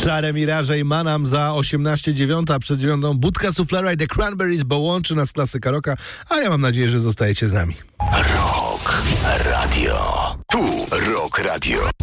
Szare Miraże i Manam za 18:09, przed 9 Budka Suflera i The Cranberries, bo łączy nas klasyka rocka, a ja mam nadzieję, że zostajecie z nami. Rock Radio. Tu Rock Radio.